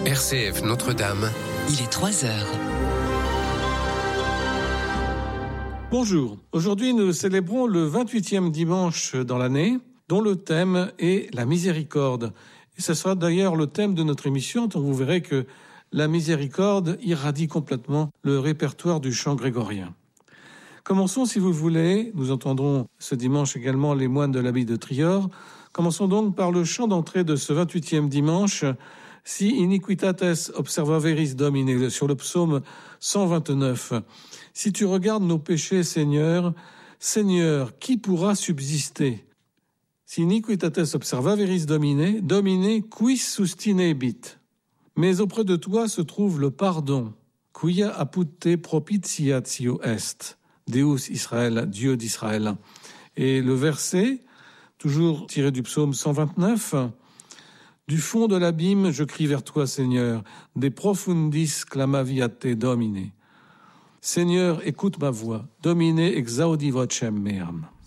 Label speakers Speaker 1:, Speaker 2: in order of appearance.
Speaker 1: RCF Notre-Dame.
Speaker 2: Il est 3 heures.
Speaker 3: Bonjour, aujourd'hui nous célébrons le 28e dimanche dans l'année, dont le thème est la miséricorde. Et ce sera d'ailleurs le thème de notre émission, donc vous verrez que la miséricorde irradie complètement le répertoire du chant grégorien. Commençons si vous le voulez, nous entendrons ce dimanche également les moines de l'abbaye de Trior. Commençons donc par le chant d'entrée de ce 28e dimanche, Si iniquitates observaveris Domine, sur le psaume 129. Si tu regardes nos péchés, Seigneur, qui pourra subsister? Si iniquitates observaveris Domine, Domine quis sustinebit. Mais auprès de toi se trouve le pardon. Quia apud te propitiatio est. Deus Israël, Dieu d'Israël. Et le verset, toujours tiré du psaume 129, du fond de l'abîme, je crie vers toi, Seigneur. De profundis clamavi a te Domine. Seigneur, écoute ma voix. Domine exaudi vocem meam.